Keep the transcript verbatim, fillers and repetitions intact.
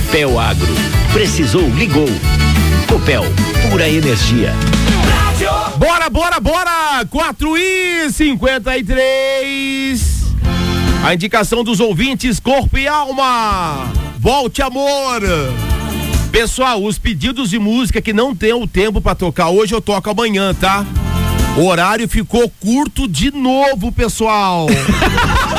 Copel Agro. Precisou, ligou. Copel, pura energia. Bora, bora, bora! quatro e cinquenta e três. A indicação dos ouvintes, corpo e alma. Volte, amor. Pessoal, os pedidos de música que não tem o tempo pra tocar hoje, eu toco amanhã, tá? O horário ficou curto de novo, pessoal.